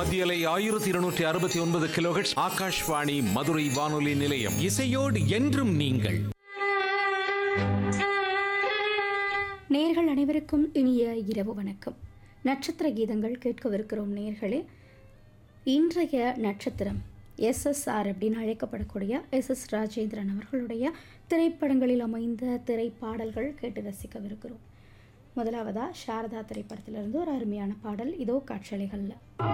மத்தியலை 1269 கிலோஹெர்ட்ஸ் ஆகாஷ்வாணி மதுரை வானொலி நிலையம். இசையோடு என்றும் நீங்கள். நேயர்கள் அனைவருக்கும் இனிய இரவு வணக்கம். நட்சத்திர கீதங்கள் கேட்கவிருக்கிறோம் நேயர்களே. இன்றைய நட்சத்திரம் எஸ்எஸ்ஆர் அப்படின்னு அழைக்கப்படக்கூடிய எஸ் ராஜேந்திரன் அவர்களுடைய திரைப்படங்களில் அமைந்த திரைப்பாடல்கள் கேட்டு ரசிக்கவிருக்கிறோம். முதலாவதாக சாரதா திரைப்படத்திலிருந்து ஒரு அருமையான பாடல் இதோ காட்சிகளில்.